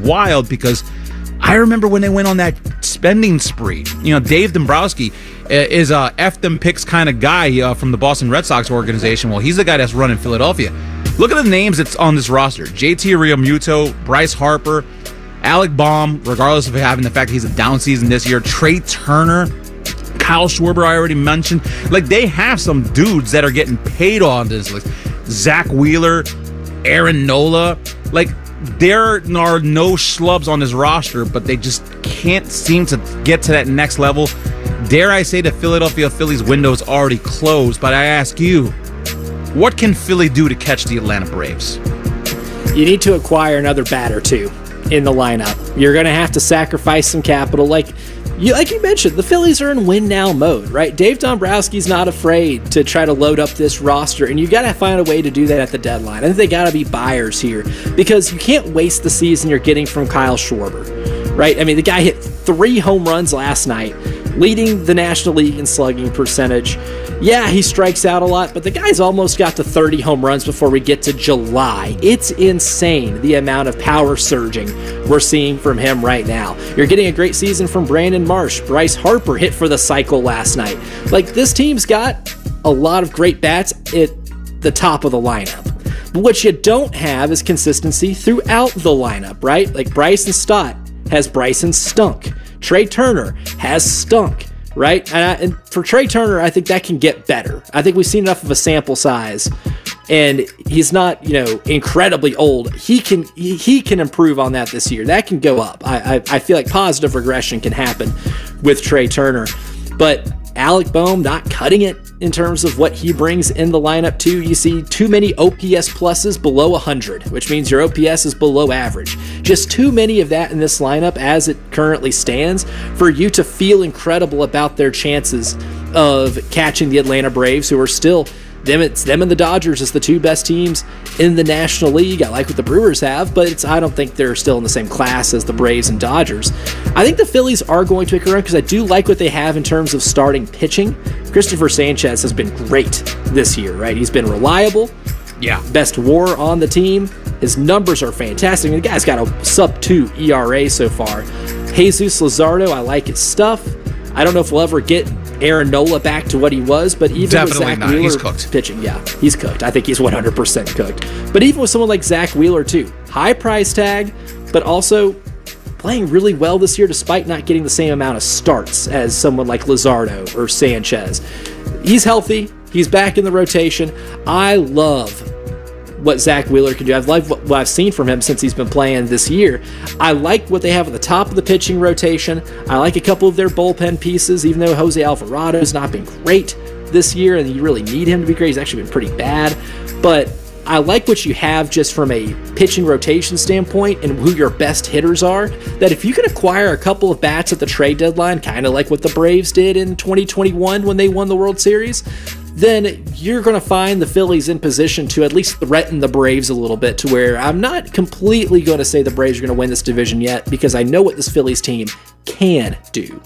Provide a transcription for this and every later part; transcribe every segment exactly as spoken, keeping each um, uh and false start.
wild because I remember when they went on that spending spree. You know, Dave Dombrowski is a F them picks kind of guy uh, from the Boston Red Sox organization. Well, he's the guy that's running Philadelphia. Look at the names that's on this roster. J T Realmuto, Bryce Harper, Alec Baum, regardless of having the fact he's a down season this year, Trey Turner, Kyle Schwarber, I already mentioned. Like, they have some dudes that are getting paid on this list. Zach Wheeler, Aaron Nola. Like, there are no schlubs on this roster, but they just can't seem to get to that next level. Dare I say the Philadelphia Phillies window is already closed, but I ask you, what can Philly do to catch the Atlanta Braves? You need to acquire another bat or two in the lineup. You're going to have to sacrifice some capital. Like you, like you mentioned, the Phillies are in win-now mode, right? Dave Dombrowski's not afraid to try to load up this roster, and you got to find a way to do that at the deadline. I think they got to be buyers here because you can't waste the season you're getting from Kyle Schwarber, right? I mean, the guy hit three home runs last night, leading the National League in slugging percentage. Yeah, he strikes out a lot, but the guy's almost got to thirty home runs before we get to July. It's insane the amount of power surging we're seeing from him right now. You're getting a great season from Brandon Marsh. Bryce Harper hit for the cycle last night. Like, this team's got a lot of great bats at the top of the lineup. But what you don't have is consistency throughout the lineup, right? Like, Bryson Stott has Bryson stunk. Trey Turner has stunk. Right? And, I, and for Trey Turner, I think that can get better. I think we've seen enough of a sample size, and he's not, you know, incredibly old. He can he, he can improve on that this year. That can go up. I, I I feel like positive regression can happen with Trey Turner. But Alec Bohm not cutting it in terms of what he brings in the lineup too. You see too many O P S pluses below one hundred, which means your O P S is below average. Just too many of that in this lineup as it currently stands for you to feel incredible about their chances of catching the Atlanta Braves, who are still them. It's them and the Dodgers as the two best teams in the National League. I like what the Brewers have, but it's I don't think they're still in the same class as the Braves and Dodgers. I think the Phillies are going to make a run because I do like what they have in terms of starting pitching. Christopher Sanchez has been great this year, right? He's been reliable. Yeah. Best WAR on the team. His numbers are fantastic. The guy's got a sub two E R A so far. Jesus Luzardo, I like his stuff. I don't know if we'll ever get Aaron Nola back to what he was, but even Definitely with Zach not. Wheeler He's cooked. pitching, yeah, he's cooked. I think he's one hundred percent cooked. But even with someone like Zach Wheeler too, high price tag, but also playing really well this year despite not getting the same amount of starts as someone like Luzardo or Sanchez. He's healthy. He's back in the rotation. I love what Zach Wheeler can do. I've liked what I've seen from him since he's been playing this year. I like what they have at the top of the pitching rotation. I like a couple of their bullpen pieces, even though Jose Alvarado has not been great this year, and you really need him to be great. He's actually been pretty bad. But I like what you have just from a pitching rotation standpoint and who your best hitters are, that if you can acquire a couple of bats at the trade deadline, kind of like what the Braves did in twenty twenty-one when they won the World Series, then you're going to find the Phillies in position to at least threaten the Braves a little bit, to where I'm not completely going to say the Braves are going to win this division yet, because I know what this Phillies team can do.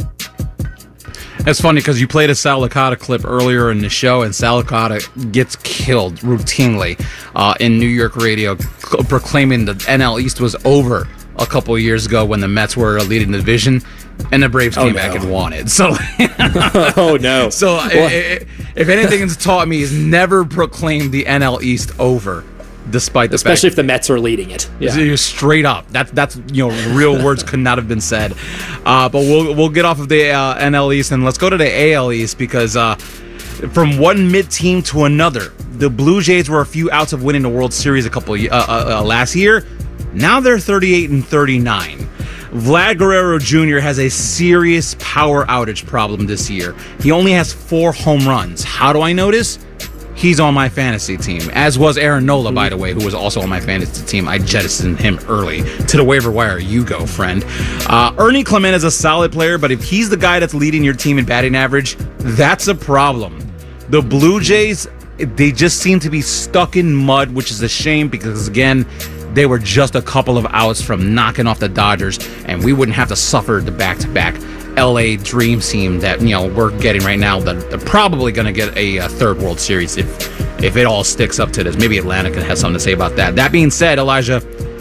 That's funny because you played a Sal Licata clip earlier in the show, and Sal Licata gets killed routinely uh, in New York radio, c- proclaiming the N L East was over a couple of years ago when the Mets were leading the division, and the Braves came oh, no. back and won it. So, oh no! So, well, it, it, if anything has taught me, is never proclaim the N L East over, despite the especially fact, if the Mets are leading it. Yeah. Straight up, that's that's you know real words could not have been said. Uh, but we'll we'll get off of the uh, N L East and let's go to the A L East, because uh, from one mid team to another, the Blue Jays were a few outs of winning the World Series a couple of, uh, uh, uh, last year. Now they're thirty-eight and thirty-nine. Vlad Guerrero Junior has a serious power outage problem this year. He only has four home runs. How do I notice? He's on my fantasy team, as was Aaron Nola, by the way, who was also on my fantasy team. I jettisoned him early. To the waiver wire you go, friend. Uh, Ernie Clement is a solid player, but if he's the guy that's leading your team in batting average, that's a problem. The Blue Jays, they just seem to be stuck in mud, which is a shame because, again, they were just a couple of outs from knocking off the Dodgers, and we wouldn't have to suffer the back-to-back L A dream team that, you know, we're getting right now. That they're probably going to get a, a third World Series if if it all sticks up to this. Maybe Atlanta can have something to say about that. That being said, Elijah,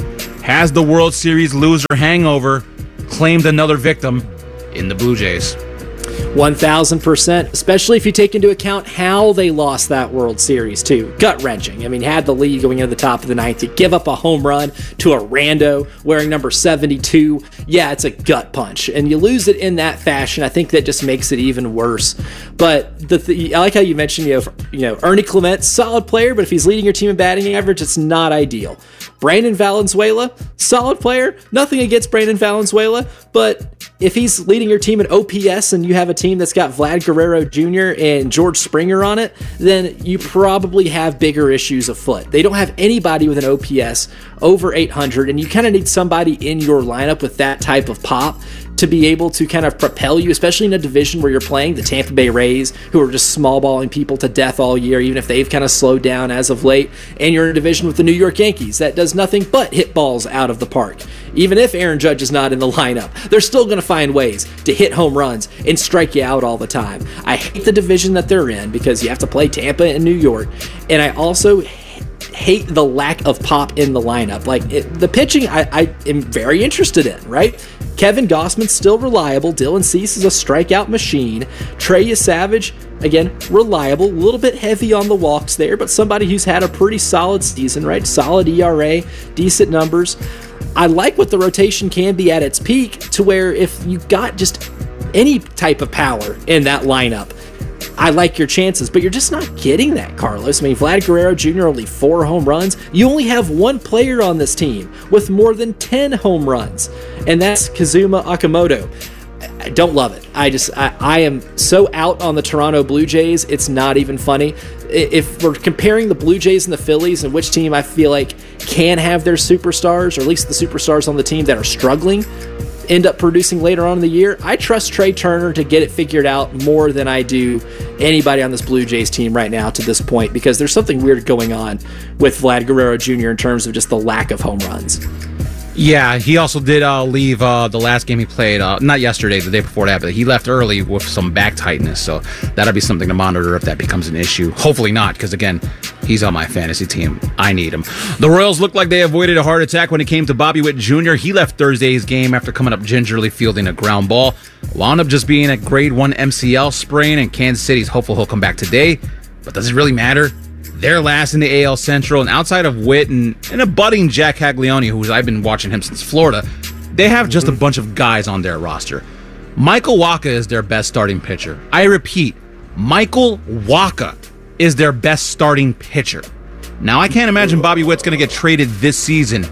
has the World Series loser hangover claimed another victim in the Blue Jays. one thousand percent, especially if you take into account how they lost that World Series, too. Gut-wrenching. I mean, had the lead going into the top of the ninth. You give up a home run to a rando wearing number seventy-two. Yeah, it's a gut punch. And you lose it in that fashion. I think that just makes it even worse. But the th- I like how you mentioned, you know, you know, Ernie Clement, solid player, but if he's leading your team in batting average, it's not ideal. Brandon Valenzuela, solid player. Nothing against Brandon Valenzuela, but if he's leading your team in O P S and you have a team that's got Vlad Guerrero Junior and George Springer on it, then you probably have bigger issues afoot. They don't have anybody with an O P S over eight hundred, and you kind of need somebody in your lineup with that type of pop to be able to kind of propel you, especially in a division where you're playing the Tampa Bay Rays, who are just small balling people to death all year, even if they've kind of slowed down as of late, and you're in a division with the New York Yankees that does nothing but hit balls out of the park. Even if Aaron Judge is not in the lineup, they're still going to find ways to hit home runs and strike you out all the time. I hate the division that they're in because you have to play Tampa and New York, and I also hate the lack of pop in the lineup. Like it, the pitching, I, I am very interested in, right? Kevin Gossman's still reliable. Dylan Cease is a strikeout machine. Trey Savage, again, reliable. A little bit heavy on the walks there, but somebody who's had a pretty solid season, right? Solid E R A, decent numbers. I like what the rotation can be at its peak to where if you got just any type of power in that lineup, I like your chances, but you're just not getting that, Carlos. I mean, Vlad Guerrero Junior only four home runs. You only have one player on this team with more than ten home runs, and that's Kazuma Okamoto. I don't love it. I just, I, I am so out on the Toronto Blue Jays, it's not even funny. If we're comparing the Blue Jays and the Phillies and which team I feel like can have their superstars, or at least the superstars on the team that are struggling, end up producing later on in the year, I trust Trey Turner to get it figured out more than I do anybody on this Blue Jays team right now to this point, because there's something weird going on with Vlad Guerrero Junior in terms of just the lack of home runs. Yeah, he also did uh, leave uh, the last game he played, uh, not yesterday, the day before that, but he left early with some back tightness, so that'll be something to monitor if that becomes an issue. Hopefully not, because again, he's on my fantasy team. I need him. The Royals looked like they avoided a heart attack when it came to Bobby Witt Junior He left Thursday's game after coming up gingerly fielding a ground ball. Wound up just being a grade one M C L sprain, and Kansas City's hopeful he'll come back today, but does it really matter? They're last in the A L Central, and outside of Witt and, and a budding Jack Caglione, who I've been watching him since Florida, they have just a bunch of guys on their roster. Michael Wacha is their best starting pitcher. I repeat, Michael Wacha is their best starting pitcher. Now, I can't imagine Bobby Witt's going to get traded this season,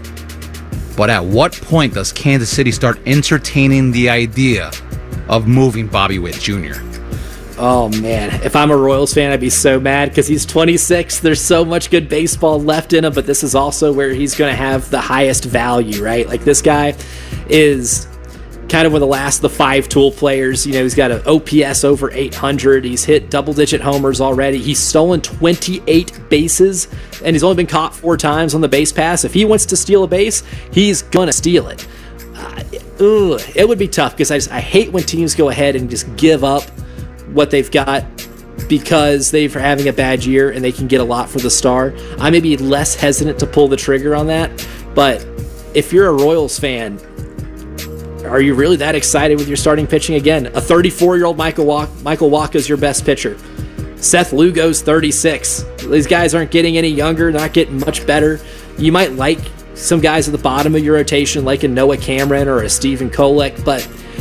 but at what point does Kansas City start entertaining the idea of moving Bobby Witt Junior? Oh, man. If I'm a Royals fan, I'd be so mad because he's twenty-six. There's so much good baseball left in him, but this is also where he's going to have the highest value, right? Like, this guy is kind of one of the last of the five tool players. You know, he's got an O P S over eight hundred. He's hit double-digit homers already. He's stolen twenty-eight bases, and he's only been caught four times on the base pass. If he wants to steal a base, he's going to steal it. Uh, ugh, it would be tough because I, just, I hate when teams go ahead and just give up what they've got because they're having a bad year and they can get a lot for the star. I may be less hesitant to pull the trigger on that, but if you're a Royals fan, are you really that excited with your starting pitching? Again, a thirty-four-year-old Michael Wacha, Michael Wacha is your best pitcher. Seth Lugo's thirty-six. These guys aren't getting any younger, not getting much better. You might like some guys at the bottom of your rotation, like a Noah Cameron or a Stephen Kolek, but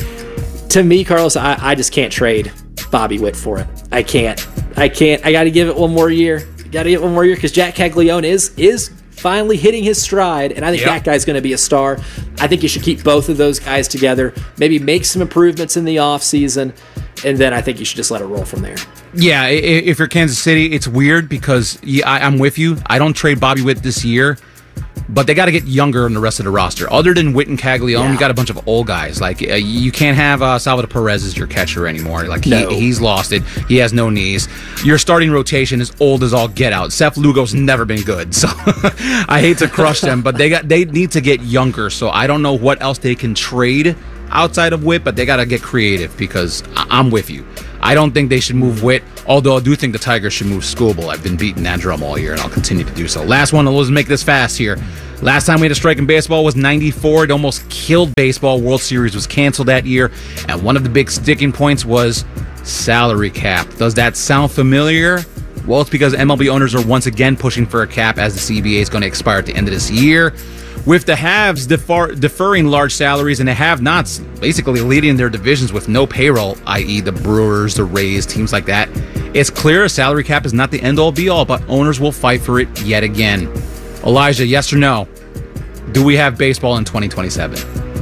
to me, Carlos, I, I just can't trade Bobby Witt for it. I can't. I can't. I got to give it one more year. Got to give it one more year because Jack Caglione is is finally hitting his stride, and I think yep. that guy's going to be a star. I think you should keep both of those guys together, maybe make some improvements in the offseason, and then I think you should just let it roll from there. Yeah, if you're Kansas City, it's weird because yeah, I'm with you. I don't trade Bobby Witt this year, but they got to get younger in the rest of the roster. Other than Witt and Caglione, yeah. you got a bunch of old guys. Like uh, you can't have uh, Salvador Perez as your catcher anymore. Like he, no. he's lost it. He has no knees. Your starting rotation is old as all get out. Seth Lugo's never been good, so I hate to crush them, but they got they need to get younger. So I don't know what else they can trade outside of Witt, but they got to get creative because I- I'm with you. I don't think they should move Witt Although I do think the Tigers should move Skubal. I've been beating that drum all year, and I'll continue to do so. Last one, let's make this fast here. Last time we had a strike in baseball was ninety-four. It almost killed baseball. World Series was canceled that year, and one of the big sticking points was salary cap. Does that sound familiar? Well, it's because M L B owners are once again pushing for a cap as the C B A is going to expire at the end of this year. With the haves defer- deferring large salaries and the have-nots basically leading their divisions with no payroll, that is the Brewers, the Rays, teams like that, it's clear a salary cap is not the end-all be-all, but owners will fight for it yet again. Elijah, yes or no? Do we have baseball in twenty twenty-seven?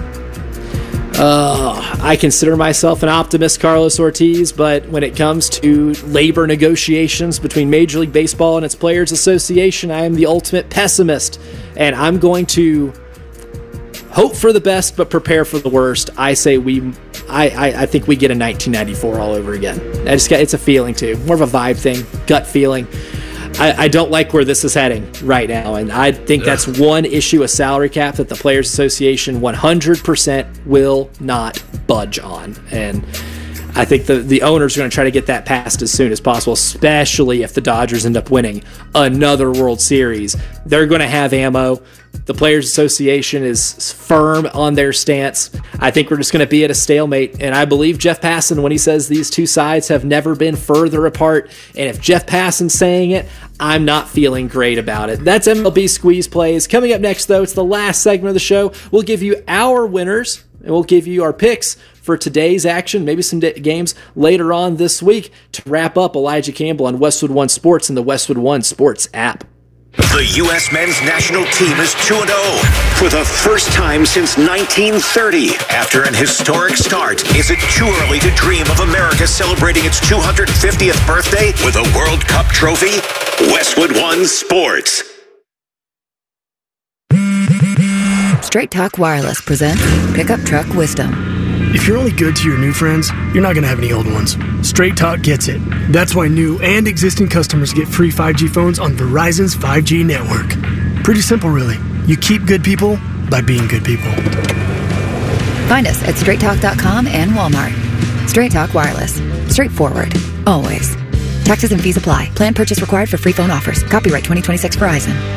Uh, I consider myself an optimist, Carlos Ortiz, but when it comes to labor negotiations between Major League Baseball and its Players Association, I am the ultimate pessimist, and I'm going to hope for the best but prepare for the worst. I say we, I, I, I think we get a nineteen ninety-four all over again. I just got, it's a feeling too, more of a vibe thing, gut feeling. I, I don't like where this is heading right now, and I think that's one issue, a salary cap that the Players Association one hundred percent will not budge on. And I think the, the owners are going to try to get that passed as soon as possible, especially if the Dodgers end up winning another World Series. They're going to have ammo. The Players Association is firm on their stance. I think we're just going to be at a stalemate, and I believe Jeff Passan when he says these two sides have never been further apart, and if Jeff Passan's saying it, I'm not feeling great about it. That's M L B Squeeze Plays. Coming up next, though, it's the last segment of the show. We'll give you our winners, and we'll give you our picks for today's action, maybe some d- games later on this week to wrap up Elijah Campbell on Westwood One Sports and the Westwood One Sports app. The U S men's national team is two and oh for the first time since nineteen thirty. After an historic start, is it too early to dream of America celebrating its two hundred fiftieth birthday with a World Cup trophy? Westwood One Sports. Straight Talk Wireless presents Pickup Truck Wisdom. If you're only good to your new friends, you're not going to have any old ones. Straight Talk gets it. That's why new and existing customers get free five G phones on Verizon's five G network. Pretty simple, really. You keep good people by being good people. Find us at straight talk dot com and Walmart. Straight Talk Wireless. Straightforward. Always. Taxes and fees apply. Plan purchase required for free phone offers. Copyright twenty twenty-six Verizon.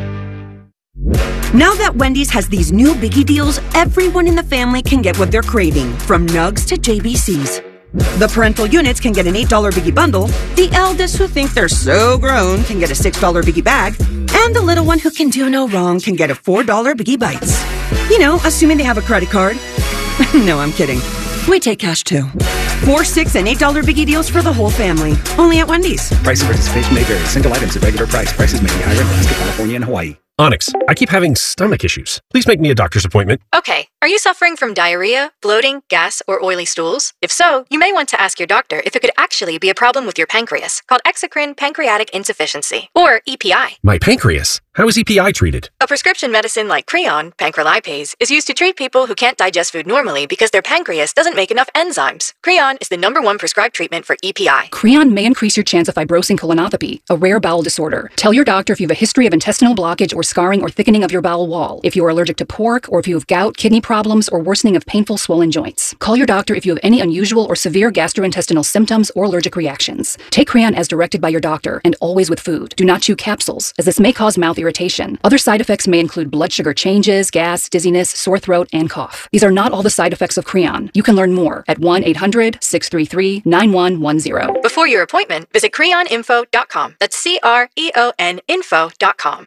Now that Wendy's has these new biggie deals, everyone in the family can get what they're craving, from nugs to J B Cs. The parental units can get an eight dollar biggie bundle, the eldest who think they're so grown can get a six dollar biggie bag, and the little one who can do no wrong can get a four dollar biggie bites. You know, assuming they have a credit card. No, I'm kidding. We take cash too. Four, six, and eight dollar biggie deals for the whole family. Only at Wendy's. Price and participation may vary. Single items at regular price. Prices may be higher in Alaska, California, and Hawaii. Onyx, I keep having stomach issues. Please make me a doctor's appointment. Okay, are you suffering from diarrhea, bloating, gas, or oily stools? If so, you may want to ask your doctor if it could actually be a problem with your pancreas, called exocrine pancreatic insufficiency, or E P I. My pancreas? How is E P I treated? A prescription medicine like Creon, pancrelipase, is used to treat people who can't digest food normally because their pancreas doesn't make enough enzymes. Creon is the number one prescribed treatment for E P I. Creon may increase your chance of fibrosing colonopathy, a rare bowel disorder. Tell your doctor if you have a history of intestinal blockage or scarring or thickening of your bowel wall, if you are allergic to pork, or if you have gout, kidney problems, or worsening of painful swollen joints. Call your doctor if you have any unusual or severe gastrointestinal symptoms or allergic reactions. Take Creon as directed by your doctor, and always with food. Do not chew capsules, as this may cause mouth irritation. Other side effects may include blood sugar changes, gas, dizziness, sore throat, and cough. These are not all the side effects of Creon. You can learn more at one eight hundred, six three three, nine one one zero. Before your appointment, visit creon info dot com. That's C R E O N info dot com.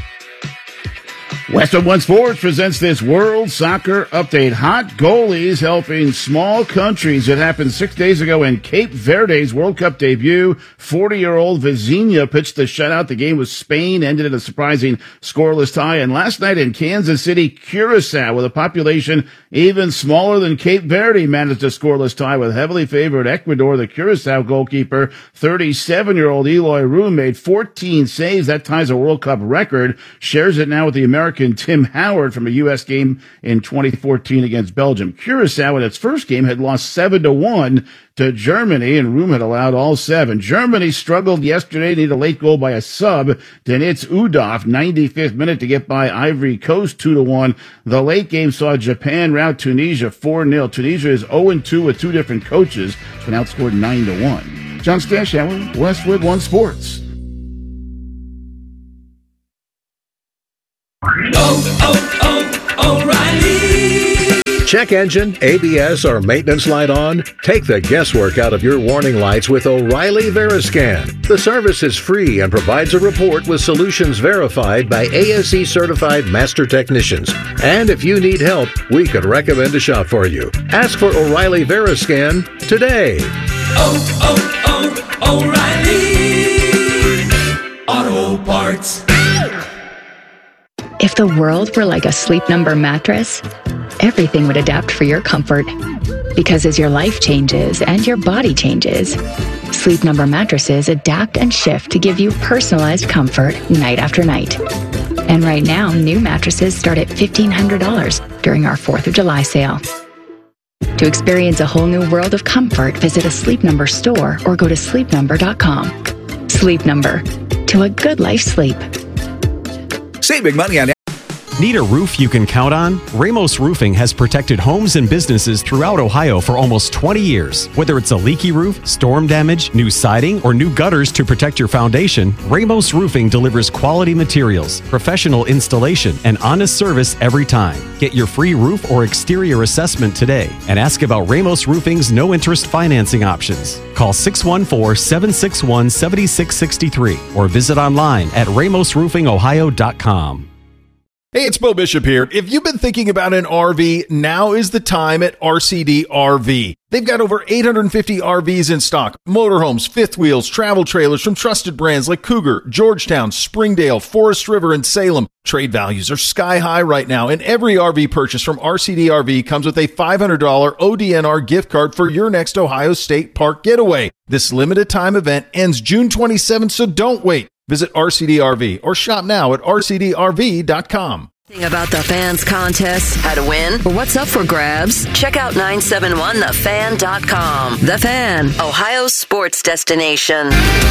Westwood One Sports presents this World Soccer Update. Hot goalies helping small countries. It happened six days ago in Cape Verde's World Cup debut. forty-year-old Vizinha pitched the shutout. The game with Spain ended in a surprising scoreless tie. And last night in Kansas City, Curacao, with a population even smaller than Cape Verde, managed a scoreless tie with heavily favored Ecuador. The Curacao goalkeeper, thirty-seven-year-old Eloy Room, made fourteen saves. That ties a World Cup record. Shares it now with the American Tim Howard from a U S game in twenty fourteen against Belgium. Curacao in its first game had lost seven to one to Germany, and Room had allowed all seven. Germany struggled yesterday, needed a late goal by a sub. Denitz Udov, ninety-fifth minute to get by Ivory Coast two to one. The late game saw Japan rout Tunisia four nil. Tunisia is oh and two with two different coaches, so been outscored nine to one. John Stashower, Westwood One Sports. Oh, oh, oh, O'Reilly! Check engine, A B S, or maintenance light on? Take the guesswork out of your warning lights with O'Reilly Veriscan. The service is free and provides a report with solutions verified by A S E certified master technicians. And if you need help, we could recommend a shop for you. Ask for O'Reilly Veriscan today. Oh, oh, oh, O'Reilly Auto Parts. If the world were like a Sleep Number mattress, everything would adapt for your comfort. Because as your life changes and your body changes, Sleep Number mattresses adapt and shift to give you personalized comfort night after night. And right now, new mattresses start at fifteen hundred dollars during our fourth of July sale. To experience a whole new world of comfort, visit a Sleep Number store or go to sleep number dot com. Sleep Number. To a good life sleep. Saving money on Need a roof you can count on? Ramos Roofing has protected homes and businesses throughout Ohio for almost twenty years. Whether it's a leaky roof, storm damage, new siding, or new gutters to protect your foundation, Ramos Roofing delivers quality materials, professional installation, and honest service every time. Get your free roof or exterior assessment today and ask about Ramos Roofing's no-interest financing options. Call six one four, seven six one, seven six six three or visit online at ramos roofing ohio dot com. Hey, it's Bo Bishop here. If you've been thinking about an R V, now is the time at R C D R V. They've got over eight hundred fifty R Vs in stock. Motorhomes, fifth wheels, travel trailers from trusted brands like Cougar, Georgetown, Springdale, Forest River, and Salem. Trade values are sky high right now, and every R V purchase from R C D R V comes with a five hundred dollars O D N R gift card for your next Ohio State Park getaway. This limited time event ends June twenty-seventh, so don't wait. Visit R C D R V or shop now at R C D R V dot com. About the fans contest, how to win, or what's up for grabs? Check out nine seven one the fan dot com. The Fan, Ohio's sports destination.